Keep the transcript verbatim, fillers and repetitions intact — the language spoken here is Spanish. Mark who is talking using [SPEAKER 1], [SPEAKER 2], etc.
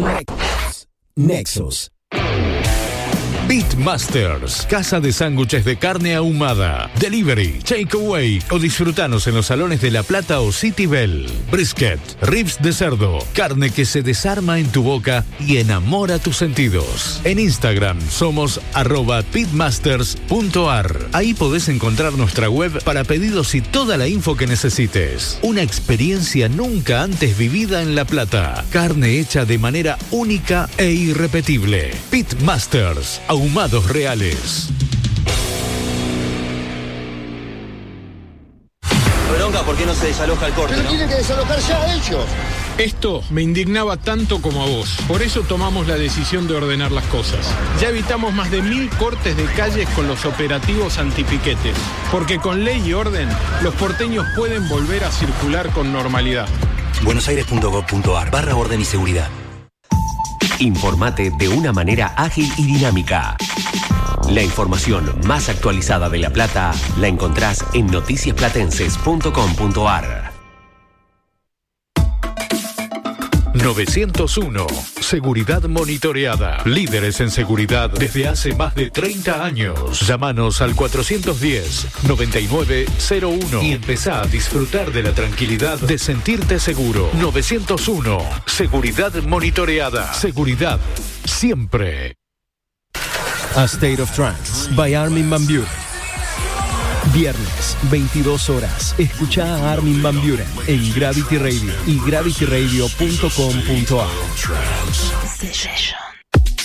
[SPEAKER 1] Nexos.
[SPEAKER 2] Beatmasters, casa de sándwiches de carne ahumada, delivery, takeaway o disfrutanos en los salones de La Plata o City Bell. Brisket, ribs de cerdo, carne que se desarma en tu boca y enamora tus sentidos. En Instagram somos arroba beatmasters punto ar. Ahí podés encontrar nuestra web para pedidos y toda la info que necesites. Una experiencia nunca antes vivida en La Plata. Carne hecha de manera única e irrepetible. Beatmasters, ahumados reales.
[SPEAKER 3] Bronca, ¿por qué no se desaloja el corte?
[SPEAKER 4] Pero
[SPEAKER 3] ¿no?
[SPEAKER 4] tienen que desalojar ya ellos.
[SPEAKER 5] Esto me indignaba tanto como a vos. Por eso tomamos la decisión de ordenar las cosas. Ya evitamos más de mil cortes de calles con los operativos antipiquetes. Porque con ley y orden, los porteños pueden volver a circular con normalidad.
[SPEAKER 6] buenosaires.gov.ar barra orden y seguridad.
[SPEAKER 7] Informate de una manera ágil y dinámica. La información más actualizada de La Plata la encontrás en noticias platenses punto com punto ar.
[SPEAKER 2] novecientos uno. Seguridad monitoreada. Líderes en seguridad desde hace más de treinta años. Llámanos al cuatrocientos diez, noventa y nueve cero uno y empezá a disfrutar de la tranquilidad de sentirte seguro. novecientos uno. Seguridad monitoreada. Seguridad siempre.
[SPEAKER 1] A State of Trance by Armin van Buuren. Viernes, veintidós horas. Escucha a Armin van Buuren en Gravity Radio y gravity radio punto com punto ar.